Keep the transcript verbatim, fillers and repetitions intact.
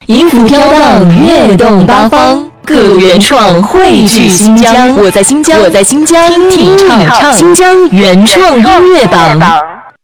音符飘荡，跃动八方，各路原创汇聚新疆。我在新疆，我在新疆，听你唱唱新疆原创音乐榜。